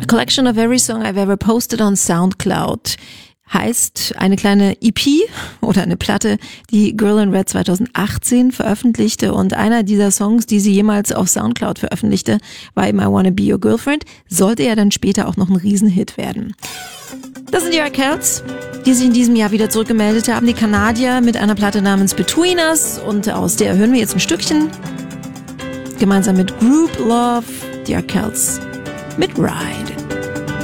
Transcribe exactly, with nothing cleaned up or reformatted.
A Collection of Every Song I've Ever Posted on SoundCloud heißt eine kleine E P oder eine Platte, die Girl in Red zweitausendachtzehn veröffentlichte, und einer dieser Songs, die sie jemals auf SoundCloud veröffentlichte, war eben I Wanna Be Your Girlfriend, sollte ja dann später auch noch ein Riesenhit werden. Das sind die Arkells, die sich in diesem Jahr wieder zurückgemeldet haben, die Kanadier mit einer Platte namens Between Us, und aus der hören wir jetzt ein Stückchen, gemeinsam mit Group Love, die Arkells mit Ride.